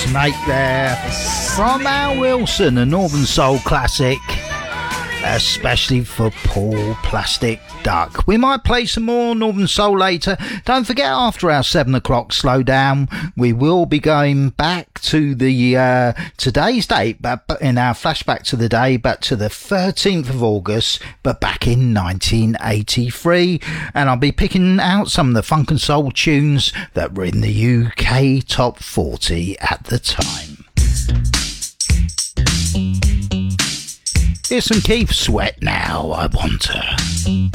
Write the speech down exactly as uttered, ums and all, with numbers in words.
Snake there from Al Wilson, a Northern Soul classic, especially for Paul Plastic Duck. We might play some more Northern Soul later. Don't forget, after our seven o'clock slow down, we will be going back to the uh, today's date, but in our flashback to the day, but to the thirteenth of August, but back in nineteen eighty-three, and I'll be picking out some of the funk and soul tunes that were in the U K top forty at the time. Here's some Keith Sweat now, I Want Her.